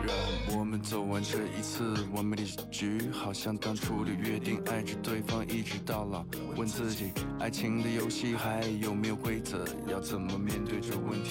让我们走完这一次完美的局，好像当初的约定，爱着对方一直到老。问自己，爱情的游戏还有没有规则？要怎么面对这问题？